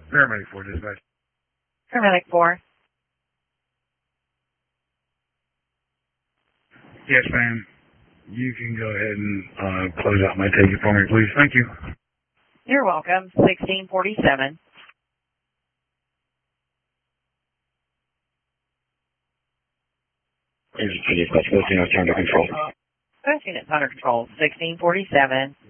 Paramedic 4, dispatch. Paramedic 4. Yes, ma'am. You can go ahead and close out my ticket for me, please. Thank you. You're welcome. 1647. Dispatch, both units under control. Both units under control. 1647.